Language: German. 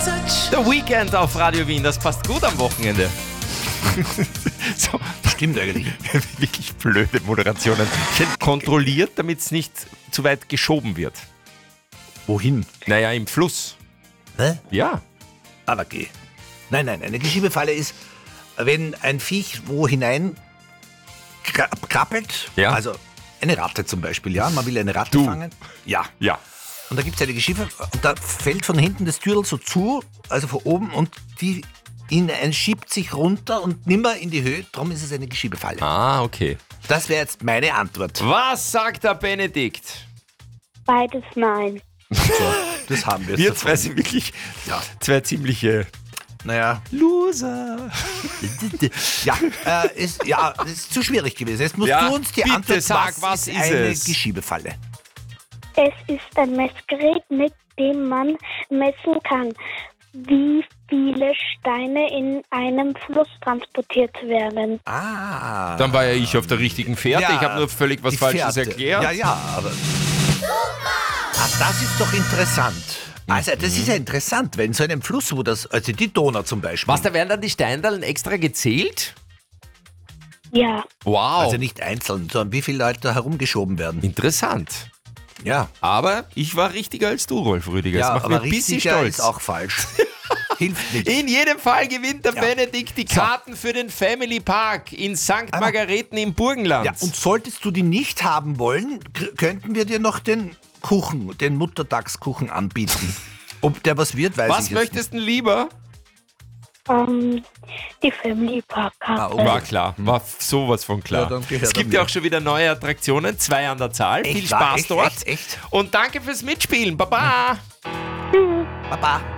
Der Weekend auf Radio Wien, das passt gut am Wochenende. So, Stimmt eigentlich. wirklich blöde Moderationen. Kontrolliert, damit es nicht zu weit geschoben wird. Wohin? Naja, im Fluss. Hä? Ja. Aber geh. Nein, eine Geschiebefalle ist, wenn ein Viech wo hinein krabbelt, Ja. also eine Ratte zum Beispiel, ja, man will eine Ratte Du. fangen. Ja. Ja. Und da gibt es eine Geschiebe und da fällt von hinten das Türl so zu, also von oben und die schiebt sich runter und nimmer in die Höhe, darum ist es eine Geschiebefalle. Ah, okay. Das wäre jetzt meine Antwort. Was sagt der Benedikt? Beides nein. So, das haben wir Wir jetzt zwei davon. sind wirklich Ja. zwei ziemliche Naja, Loser. das ist zu schwierig gewesen. Jetzt musst Ja, du uns die bitte Antwort, sag, was ist eine es? Geschiebefalle? Es ist ein Messgerät, mit dem man messen kann, wie viele Steine in einem Fluss transportiert werden. Ah. Dann war ja ich auf der richtigen Fährte. Ja, ich habe nur völlig was die Falsches Fährte. erklärt. Ja, aber... das ist doch interessant. Also, das ist ja interessant, wenn so einem Fluss, wo das, also die Donau zum Beispiel. Was, da werden dann die Steindallen extra gezählt? Ja, Wow. Also nicht einzeln, sondern wie viele Leute da herumgeschoben werden. Interessant. Ja. Aber ich war richtiger als du, Rolf Rüdiger. Das Ja, macht mich aber ein bisschen richtig stolz. ist auch falsch. Hilft nicht. In jedem Fall gewinnt der Ja. Benedikt die Karten für den Family Park in St. Margareten im Burgenland. Ja, und solltest du die nicht haben wollen, könnten wir dir noch den Kuchen, den Muttertagskuchen anbieten. Ob der was wird, weiß was ich jetzt möchtest du denn lieber? die Family Park Karte. okay. War klar, war sowas von klar. Ja, dann gehört es gibt er ja mir. auch schon wieder neue Attraktionen, 2 an der Zahl. Viel Echt wahr? Spaß Echt, dort. echt, echt? Und danke fürs Mitspielen. Baba. Baba.